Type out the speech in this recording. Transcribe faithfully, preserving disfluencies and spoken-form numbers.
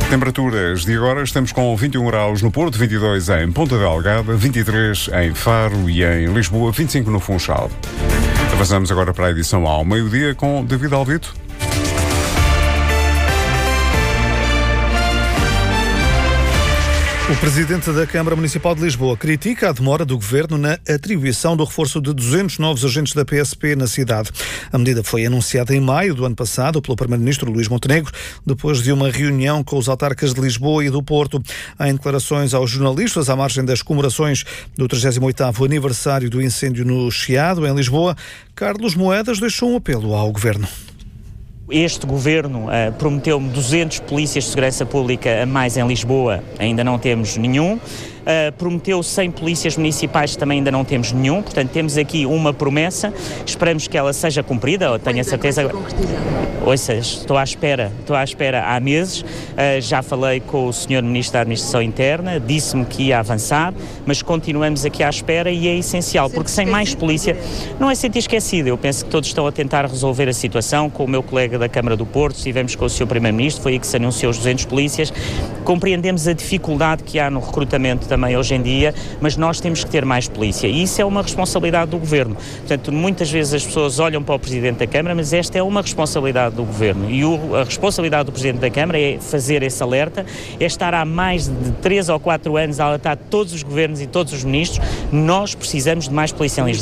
Temperaturas de agora, estamos com vinte e um graus no Porto, vinte e dois em Ponta Delgada, vinte e três em Faro e em Lisboa, vinte e cinco no Funchal. Avançamos agora para a edição ao meio-dia com David Alvito. O Presidente da Câmara Municipal de Lisboa critica a demora do Governo na atribuição do reforço de duzentos novos agentes da P S P na cidade. A medida foi anunciada em maio do ano passado pelo Primeiro-Ministro Luís Montenegro, depois de uma reunião com os autarcas de Lisboa e do Porto. Em declarações aos jornalistas, à margem das comemorações do trigésimo oitavo aniversário do incêndio no Chiado, em Lisboa, Carlos Moedas deixou um apelo ao Governo. Este governo uh, prometeu-me duzentos polícias de segurança pública a mais em Lisboa, ainda não temos nenhum. Uh, prometeu cem polícias municipais, também ainda não temos nenhum. Portanto, temos aqui uma promessa, esperamos que ela seja cumprida, eu tenho a certeza. Ouça, estou à espera, estou à espera há meses, uh, já falei com o senhor Ministro da Administração Interna, disse-me que ia avançar, mas continuamos aqui à espera e é essencial, porque sem mais polícia não é sentir esquecido. Eu penso que todos estão a tentar resolver a situação. Com o meu colega da Câmara do Porto, estivemos com o senhor Primeiro-Ministro, foi aí que se anunciou os duzentos polícias, compreendemos a dificuldade que há no recrutamento também hoje em dia, mas nós temos que ter mais polícia e isso é uma responsabilidade do Governo. Portanto, muitas vezes as pessoas olham para o Presidente da Câmara, mas esta é uma responsabilidade do Governo e o, a responsabilidade do Presidente da Câmara é fazer esse alerta, é estar há mais de três ou quatro anos a alertar todos os governos e todos os ministros, nós precisamos de mais polícia em Lisboa.